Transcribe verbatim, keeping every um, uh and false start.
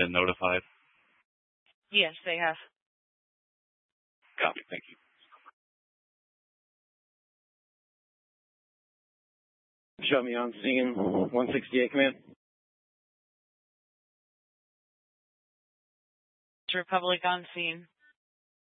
been notified? Yes, they have. Copy. Thank you. Show me on scene. one sixty-eight, command. Republic on scene.